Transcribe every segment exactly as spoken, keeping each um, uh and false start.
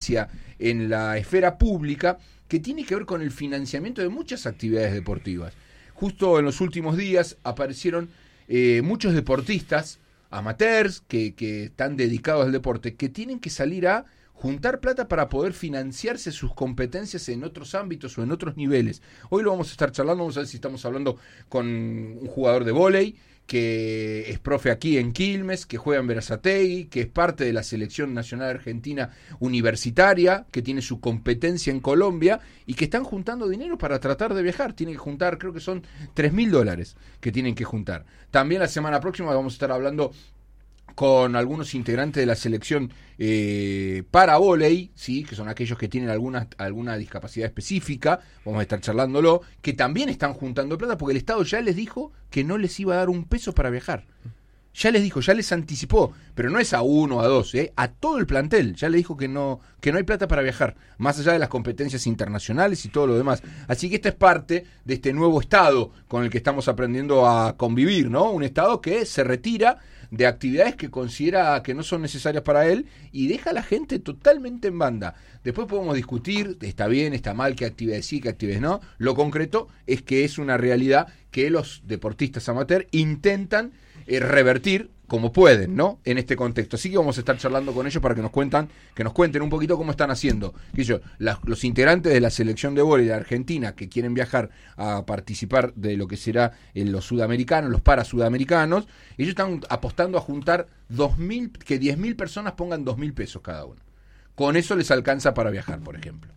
tendencia en la esfera pública que tiene que ver con el financiamiento de muchas actividades deportivas. Justo en los últimos días aparecieron eh, muchos deportistas amateurs que, que están dedicados al deporte, que tienen que salir a juntar plata para poder financiarse sus competencias en otros ámbitos o en otros niveles. Hoy lo vamos a estar charlando, vamos a ver si estamos hablando con un jugador de vóley, que es profe aquí en Quilmes, que juega en Berazategui, que es parte de la selección nacional argentina universitaria, que tiene su competencia en Colombia y que están juntando dinero para tratar de viajar. Tienen que juntar, creo que son tres mil dólares que tienen que juntar. También la semana próxima vamos a estar hablando con algunos integrantes de la selección eh, para vóley, ¿sí? Que son aquellos que tienen alguna, alguna discapacidad específica, vamos a estar charlándolo, que también están juntando plata porque el Estado ya les dijo que no les iba a dar un peso para viajar. Ya les dijo, ya les anticipó, pero no es a uno o a dos, ¿eh? A todo el plantel, ya le dijo que no, que no hay plata para viajar, más allá de las competencias internacionales y todo lo demás. Así que esta es parte de este nuevo Estado con el que estamos aprendiendo a convivir, ¿no? Un Estado que se retira de actividades que considera que no son necesarias para él y deja a la gente totalmente en banda. Después podemos discutir, está bien, está mal, qué actividades sí, qué actividades no. Lo concreto es que es una realidad que los deportistas amateur intentan eh, revertir como pueden, ¿no? En este contexto. Así que vamos a estar charlando con ellos para que nos cuentan, que nos cuenten un poquito cómo están haciendo. Que yo, la, los integrantes de la selección de vóley de Argentina que quieren viajar a participar de lo que será en los sudamericanos, los para sudamericanos, ellos están apostando a juntar dos mil, que diez mil personas pongan dos mil pesos cada uno. Con eso les alcanza para viajar, por ejemplo.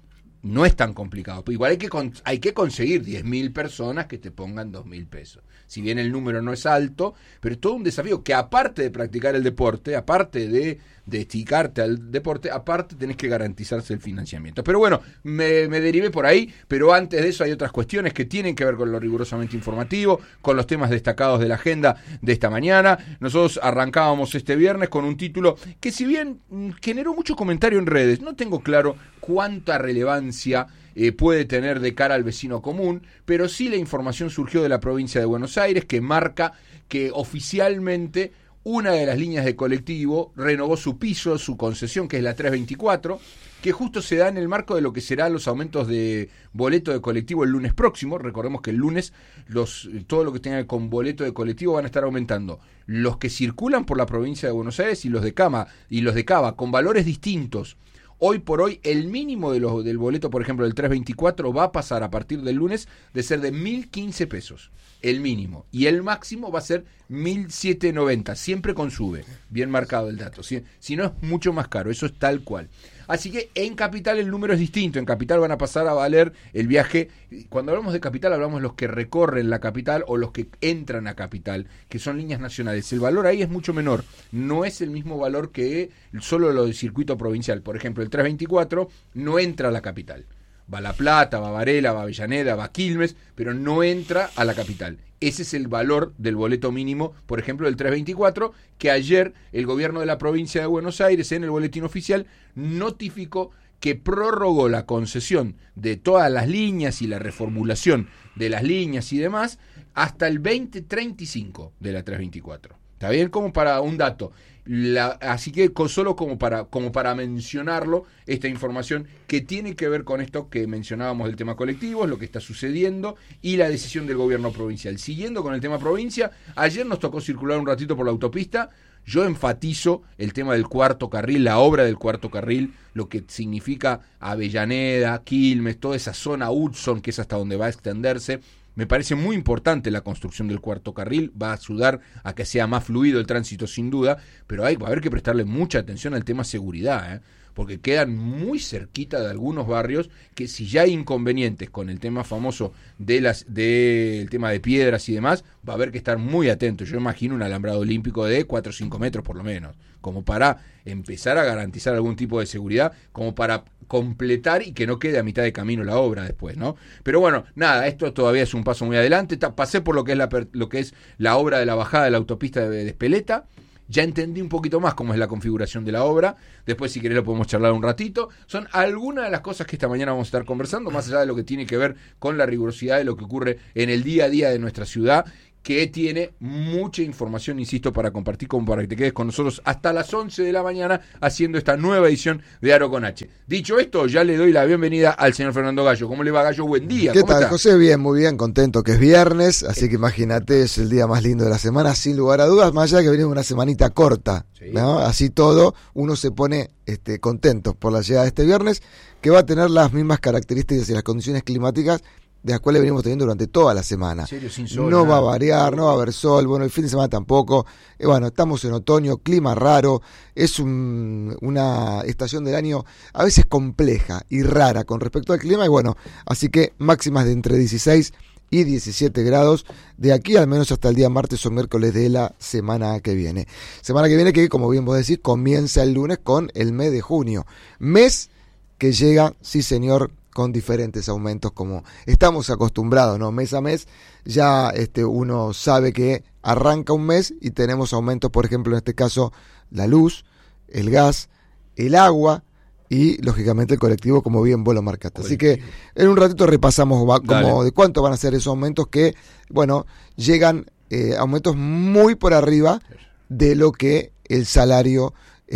No es tan complicado, pero igual hay que, con, hay que conseguir diez mil personas que te pongan dos mil pesos. Si bien el número no es alto, pero es todo un desafío que aparte de practicar el deporte, aparte de dedicarte al deporte, aparte tenés que garantizarse el financiamiento. Pero bueno, me, me derivé por ahí, pero antes de eso hay otras cuestiones que tienen que ver con lo rigurosamente informativo, con los temas destacados de la agenda de esta mañana. Nosotros arrancábamos este viernes con un título que si bien generó mucho comentario en redes, no tengo claro cuánta relevancia eh, puede tener de cara al vecino común, pero sí la información surgió de la provincia de Buenos Aires que marca que oficialmente una de las líneas de colectivo renovó su piso, su concesión, que es la trescientos veinticuatro, que justo se da en el marco de lo que serán los aumentos de boleto de colectivo el lunes próximo. Recordemos que el lunes los todo lo que tenga que ver con boleto de colectivo van a estar aumentando. Los que circulan por la provincia de Buenos Aires y los de Cama y los de Cava con valores distintos. Hoy por hoy el mínimo de los, del boleto, por ejemplo, del trescientos veinticuatro va a pasar a partir del lunes de ser de mil quince pesos, el mínimo. Y el máximo va a ser mil setecientos noventa, siempre con sube. Bien marcado el dato. Si, si no es mucho más caro, eso es tal cual. Así que en Capital el número es distinto. En Capital van a pasar a valer el viaje. Cuando hablamos de Capital hablamos de los que recorren la capital o los que entran a Capital, que son líneas nacionales. El valor ahí es mucho menor. No es el mismo valor que solo lo del circuito provincial. Por ejemplo, el trescientos veinticuatro no entra a la capital. Va a La Plata, va a Varela, va a Avellaneda, va a Quilmes, pero no entra a la capital. Ese es el valor del boleto mínimo, por ejemplo, del trescientos veinticuatro, que ayer el gobierno de la provincia de Buenos Aires, en el boletín oficial, notificó que prorrogó la concesión de todas las líneas y la reformulación de las líneas y demás hasta el veinte treinta y cinco de la trescientos veinticuatro. ¿Está bien? Como para un dato. La, así que solo como para, como para mencionarlo, esta información que tiene que ver con esto que mencionábamos del tema colectivo, lo que está sucediendo y la decisión del gobierno provincial. Siguiendo con el tema provincia, ayer nos tocó circular un ratito por la autopista. Yo enfatizo el tema del cuarto carril, la obra del cuarto carril, lo que significa Avellaneda, Quilmes, toda esa zona Hudson, que es hasta donde va a extenderse. Me parece muy importante la construcción del cuarto carril, va a ayudar a que sea más fluido el tránsito sin duda, pero hay, va a haber que prestarle mucha atención al tema seguridad, ¿eh? Porque quedan muy cerquita de algunos barrios que si ya hay inconvenientes con el tema famoso de las del tema de piedras y demás, va a haber que estar muy atentos. Yo imagino un alambrado olímpico de cuatro o cinco metros por lo menos, como para empezar a garantizar algún tipo de seguridad, como para completar y que no quede a mitad de camino la obra después, ¿no? Pero bueno, nada, esto todavía es un paso muy adelante. Pasé por lo que es la, lo que es la obra de la bajada de la autopista de, de Espeleta. Ya entendí un poquito más cómo es la configuración de la obra. Después, si querés, lo podemos charlar un ratito. Son algunas de las cosas que esta mañana vamos a estar conversando, más allá de lo que tiene que ver con la rigurosidad de lo que ocurre en el día a día de nuestra ciudad, que tiene mucha información, insisto, para compartir, como para que te quedes con nosotros hasta las once de la mañana haciendo esta nueva edición de Aro con H. Dicho esto, ya le doy la bienvenida al señor Fernando Gallo. ¿Cómo le va, Gallo? Buen día. ¿Qué ¿Cómo tal, está? José? Bien, muy bien, contento que es viernes, así que imagínate, es el día más lindo de la semana, sin lugar a dudas, más allá de que venimos una semanita corta, Sí. ¿no? Así todo, uno se pone este, contento por la llegada de este viernes, que va a tener las mismas características y las condiciones climáticas de las cuales venimos teniendo durante toda la semana. ¿En serio? Sin sol, no nada. va a variar, no va a haber sol, bueno, el fin de semana tampoco. Eh, bueno, estamos en otoño, clima raro, es un, una estación del año a veces compleja y rara con respecto al clima, y bueno, así que máximas de entre dieciséis y diecisiete grados de aquí al menos hasta el día martes o miércoles de la semana que viene. Semana que viene que, como bien vos decís, comienza el lunes con el mes de junio. Mes que llega, sí señor, con diferentes aumentos como estamos acostumbrados, ¿no? Mes a mes ya este, uno sabe que arranca un mes y tenemos aumentos, por ejemplo, en este caso, la luz, el gas, el agua y, lógicamente, el colectivo, como bien vos lo marcaste. Así que en un ratito repasamos va, como de cuánto van a ser esos aumentos que, bueno, llegan eh, aumentos muy por arriba de lo que el salario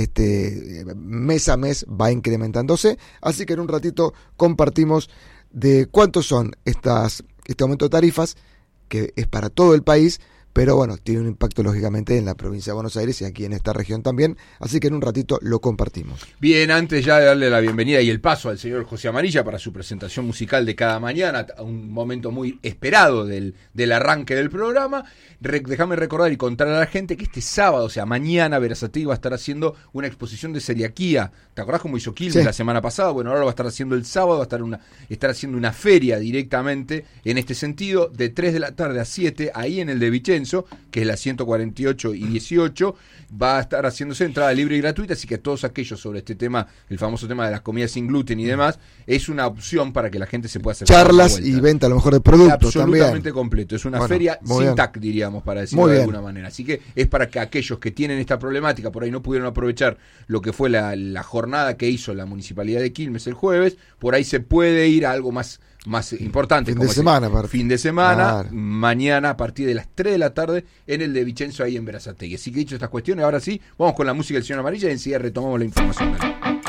este mes a mes va incrementándose, así que en un ratito compartimos de cuántos son estas este aumento de tarifas, que es para todo el país, pero bueno, tiene un impacto lógicamente en la provincia de Buenos Aires y aquí en esta región también, así que en un ratito lo compartimos. Bien, antes ya de darle la bienvenida y el paso al señor José Amarilla para su presentación musical de cada mañana, un momento muy esperado del, del arranque del programa, Re, déjame recordar y contar a la gente que este sábado, o sea, mañana, Verazategui va a estar haciendo una exposición de celiaquía. ¿Te acordás cómo hizo Quilmes sí. la semana pasada? Bueno, ahora lo va a estar haciendo el sábado, va a estar, una, estar haciendo una feria directamente en este sentido, de tres de la tarde a siete, ahí en el de Vicenzo, que es la ciento cuarenta y ocho y dieciocho, va a estar haciéndose entrada libre y gratuita, así que todos aquellos sobre este tema, el famoso tema de las comidas sin gluten y demás, es una opción para que la gente se pueda hacer charlas y venta a lo mejor de productos absolutamente también. Completo, es una bueno, feria sin tac, diríamos, para decirlo muy de bien. alguna manera, así que es para que aquellos que tienen esta problemática, por ahí no pudieron aprovechar lo que fue la, la jornada que hizo la Municipalidad de Quilmes el jueves, por ahí se puede ir a algo más más importante, fin como de semana, ese, fin de semana, claro. mañana a partir de las tres de la tarde en el de Vicenzo ahí en Verazategui. Así que dicho estas cuestiones, ahora sí, vamos con la música del señor Amarilla y enseguida retomamos la información.